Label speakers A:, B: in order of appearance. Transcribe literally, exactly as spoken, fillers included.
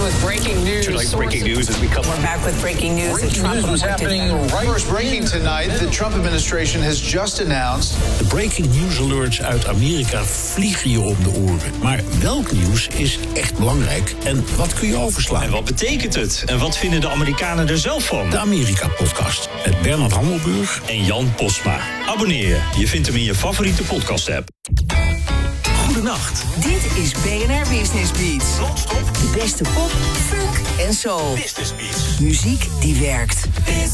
A: with breaking news.
B: Like breaking news has become...
A: We're back with breaking news.
C: Breaking news was happening right. First breaking tonight. The Trump administration has just announced...
D: De breaking news alerts uit Amerika vliegen je om de oren. Maar welk nieuws is echt belangrijk en wat kun je overslaan?
E: En wat betekent het? En wat vinden de Amerikanen er zelf van?
D: De Amerika-podcast met Bernard Hammelburg
E: en Jan Postma. Abonneer je. Je vindt hem in je favoriete podcast-app.
F: Goedenacht.
G: Dit is B N R Business Beats.
F: Non-stop.
G: De beste pop, funk en soul.
F: Business Beats.
G: Muziek die werkt.